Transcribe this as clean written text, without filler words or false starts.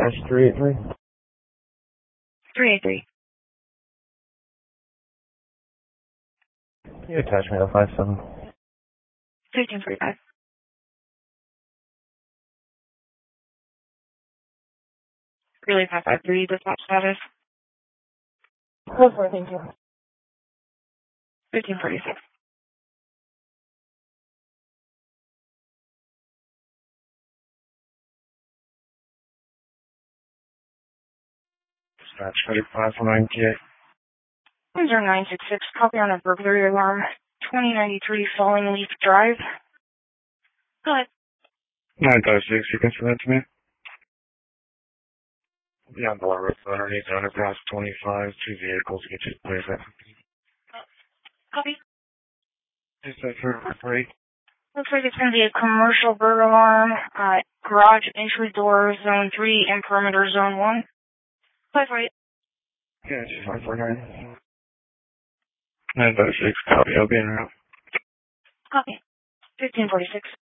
383. 383. You attach me to 57. 1545. Really 553, dispatch status. Go for it, thank you. 1546. Dispatch 3598. 0966, copy on a burglary alarm. 2093 Falling Leaf Drive. Go ahead. 956, you can send that to me? Yeah, on board with underneath the underpass 25, 2 vehicles, get you place that. Copy. Is that for free? Looks like it's going to be a commercial burglar alarm. Garage entry door, zone 3, and perimeter zone 1. 548. Yeah, it's 549. 956, copy, I'll be in route. Copy. 1546.